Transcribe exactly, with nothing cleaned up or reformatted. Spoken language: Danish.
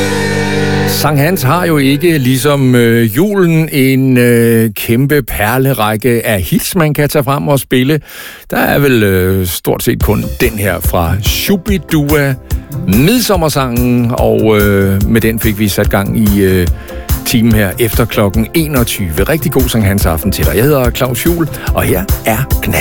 Sankt Hans har jo ikke ligesom øh, julen en øh, kæmpe perlerække af hits, man kan tage frem og spille. Der er vel øh, stort set kun den her fra Shubidua, Midsommersangen, og øh, med den fik vi sat gang i øh, timen her efter klokken enogtyve. Rigtig god Sankt Hans aften til dig. Jeg hedder Claus Juhl, og her er Knald.